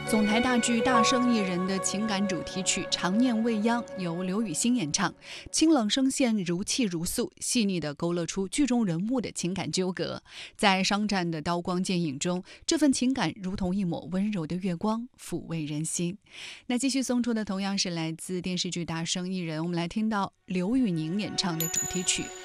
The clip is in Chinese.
总台大剧《大圣一人》的情感主题曲《常念未央》由刘雨昕演唱，清冷声线如泣如诉，细腻地勾勒出剧中人物的情感纠葛。在商战的刀光剑影中，这份情感如同一抹温柔的月光，抚慰人心。那继续送出的同样是来自电视剧《大圣一人》，我们来听到刘宇宁演唱的主题曲